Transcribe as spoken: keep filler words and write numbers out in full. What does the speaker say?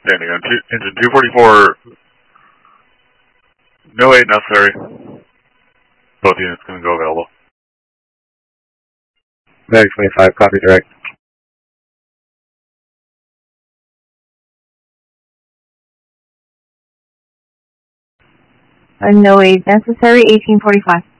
Standing on two, engine two forty-four, no aid necessary. Both units can go available. Medic twenty-five, copy direct. Uh, no aid necessary, eighteen forty-five.